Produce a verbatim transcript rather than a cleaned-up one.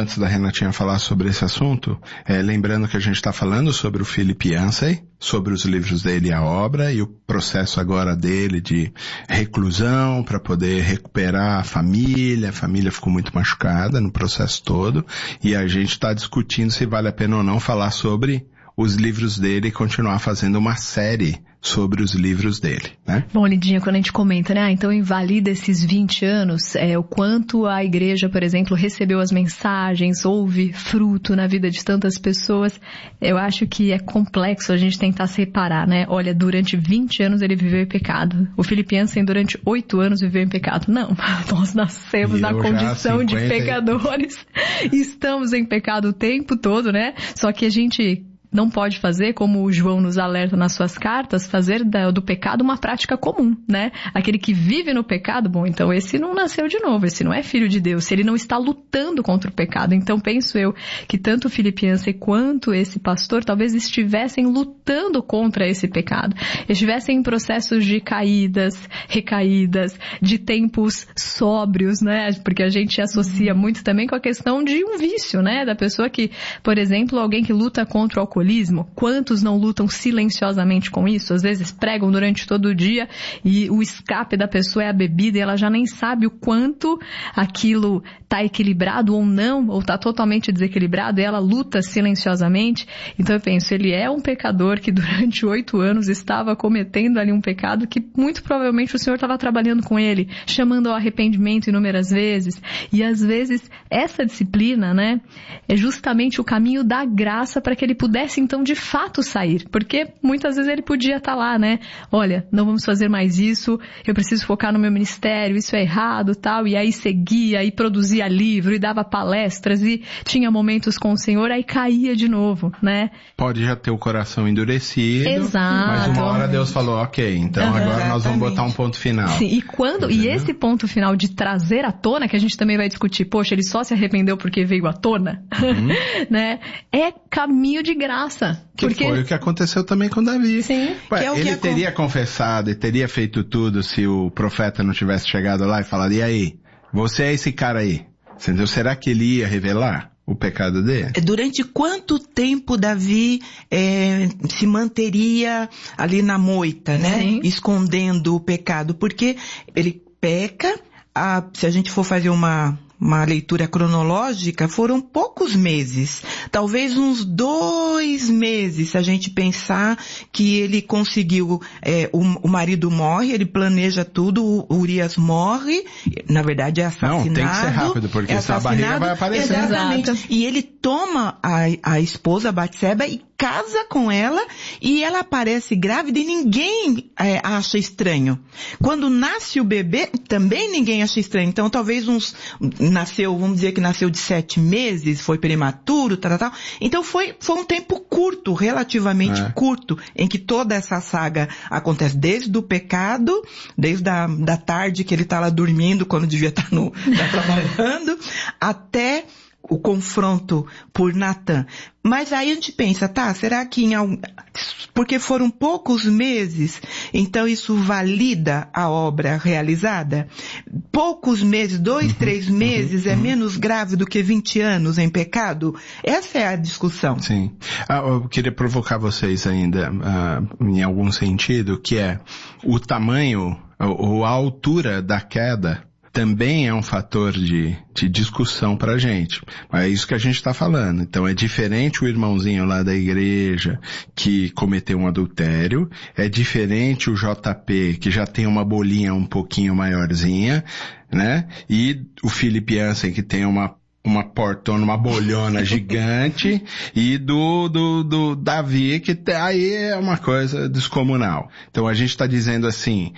antes da Renatinha falar sobre esse assunto, é, lembrando que a gente está falando sobre o Philip Yancey, sobre os livros dele e a obra, e o processo agora dele de reclusão para poder recuperar a família. A família ficou muito machucada no processo todo, e a gente está discutindo se vale a pena ou não falar sobre os livros dele e continuar fazendo uma série sobre os livros dele, né? Bom, Lidinha, quando a gente comenta, né, ah, então invalida esses vinte anos, é, o quanto a igreja, por exemplo, recebeu as mensagens, houve fruto na vida de tantas pessoas, eu acho que é complexo a gente tentar separar, né? Olha, durante vinte anos ele viveu em pecado. O Philip Yancey durante oito anos viveu em pecado. Não, nós nascemos na condição de pecadores, estamos em pecado o tempo todo, né? Só que a gente não pode fazer, como o João nos alerta nas suas cartas, fazer da, do pecado uma prática comum, né? Aquele que vive no pecado, bom, então esse não nasceu de novo, esse não é filho de Deus, se ele não está lutando contra o pecado. Então penso eu que tanto o Philip Yancey quanto esse pastor talvez estivessem lutando contra esse pecado, estivessem em processos de caídas, recaídas, de tempos sóbrios, né? Porque a gente associa muito também com a questão de um vício, né? Da pessoa que, por exemplo, alguém que luta contra o alcoolismo. Quantos não lutam silenciosamente com isso? Às vezes pregam durante todo o dia e o escape da pessoa é a bebida e ela já nem sabe o quanto aquilo está equilibrado ou não, ou está totalmente desequilibrado, e ela luta silenciosamente. Então eu penso, ele é um pecador que durante oito anos estava cometendo ali um pecado que muito provavelmente o Senhor estava trabalhando com ele, chamando ao arrependimento inúmeras vezes. E às vezes essa disciplina, né, é justamente o caminho da graça para que ele pudesse então de fato sair, porque muitas vezes ele podia estar lá, né? Olha, não vamos fazer mais isso, eu preciso focar no meu ministério, isso é errado, tal, e aí seguia e produzia livro e dava palestras e tinha momentos com o Senhor, aí caía de novo, né? Pode já ter o coração endurecido. Exato. Mas uma hora Deus falou, ok, então uhum, agora exatamente. Nós vamos botar um ponto final. Sim, e quando, entendeu? E esse ponto final de trazer à tona, que a gente também vai discutir, poxa, ele só se arrependeu porque veio à tona, uhum. né? É caminho de graça. Que porque... foi o que aconteceu também com Davi. Sim. Ué, é o ele que teria confessado e teria feito tudo se o profeta não tivesse chegado lá e falado, e aí, você é esse cara aí. Entendeu? Será que ele ia revelar o pecado dele? Durante quanto tempo Davi é, se manteria ali na moita, né? Sim. Escondendo o pecado? Porque ele peca, a, se a gente for fazer uma... uma leitura cronológica, foram poucos meses, talvez uns dois meses, se a gente pensar que ele conseguiu, é, o, o marido morre, ele planeja tudo, o Urias morre, na verdade é assassinado. Não, tem que ser rápido, porque é senão a barriga vai aparecer. Exatamente. Exato. E ele toma a, a esposa Batseba e casa com ela, e ela aparece grávida e ninguém é, acha estranho. Quando nasce o bebê, também ninguém acha estranho. Então talvez uns, nasceu, vamos dizer que nasceu de sete meses, foi prematuro, tal, tal. Então foi, foi um tempo curto, relativamente é. curto, em que toda essa saga acontece desde o pecado, desde a da tarde que ele está lá dormindo, quando devia estar no, tá trabalhando, até o confronto por Natan. Mas aí a gente pensa, tá, será que em algum... porque foram poucos meses, então isso valida a obra realizada? Poucos meses, dois, uhum, três meses uhum, é uhum. menos grave do que vinte anos em pecado? Essa é a discussão. Sim. Ah, eu queria provocar vocês ainda, uh, em algum sentido, que é o tamanho, ou a altura da queda, também é um fator de, de discussão pra gente. É isso que a gente está falando. Então é diferente o irmãozinho lá da igreja que cometeu um adultério, é diferente o J P que já tem uma bolinha um pouquinho maiorzinha, né? E o Philip Yancey que tem uma uma portona, uma bolhona gigante, e do, do, do Davi, que aí é uma coisa descomunal. Então a gente está dizendo assim,